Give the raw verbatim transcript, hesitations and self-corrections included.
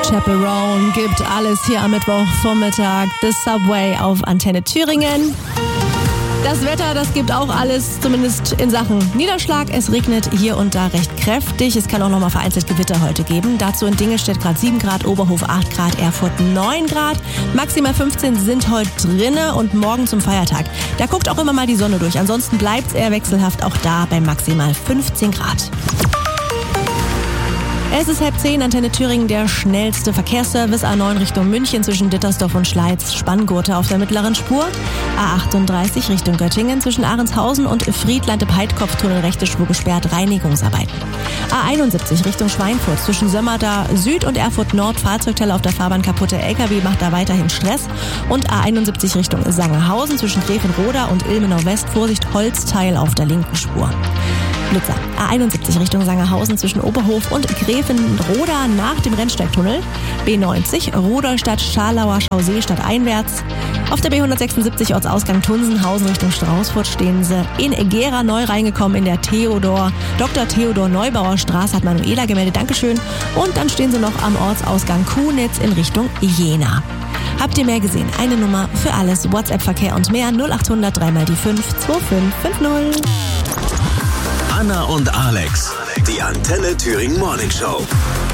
Chaperone gibt alles hier am Mittwochvormittag. The Subway auf Antenne Thüringen. Das Wetter, das gibt auch alles, zumindest in Sachen Niederschlag. Es regnet hier und da recht kräftig. Es kann auch noch mal vereinzelt Gewitter heute geben. Dazu in Dingelstedt gerade sieben Grad, Oberhof acht Grad, Erfurt neun Grad. Maximal fünfzehn sind heute drinne und morgen zum Feiertag. Da guckt auch immer mal die Sonne durch. Ansonsten bleibt es eher wechselhaft, auch da bei maximal fünfzehn Grad. Es ist halb zehn, Antenne Thüringen, der schnellste Verkehrsservice. A neun Richtung München zwischen Dittersdorf und Schleiz, Spanngurte auf der mittleren Spur. A achtunddreißig Richtung Göttingen zwischen Ahrendshausen und Friedland im Heidkopftunnel, rechte Spur gesperrt, Reinigungsarbeiten. A einundsiebzig Richtung Schweinfurt zwischen Sömmerda Süd und Erfurt Nord, Fahrzeugteile auf der Fahrbahn kaputte L K W macht da weiterhin Stress. Und A einundsiebzig Richtung Sangerhausen zwischen Grevenroda und Ilmenau West, Vorsicht, Holzteil auf der linken Spur. Blitzer. A einundsiebzig Richtung Sangerhausen zwischen Oberhof und Grevenroda nach dem Rennsteigtunnel. B neunzig Rudolstadt, Scharlauer Chausee stadteinwärts. Auf der B hundertsechsundsiebzig Ortsausgang Tunsenhausen Richtung Straußfurt stehen sie in Gera neu reingekommen in der Theodor, Doktor Theodor Neubauer Straße, hat Manuela gemeldet, Dankeschön. Und dann stehen sie noch am Ortsausgang Kunitz in Richtung Jena. Habt ihr mehr gesehen? Eine Nummer für alles, WhatsApp-Verkehr und mehr, null achthundert drei mal die fünf zwei fünf fünf null. Anna und Alex, die Antenne Thüringen Morning Show.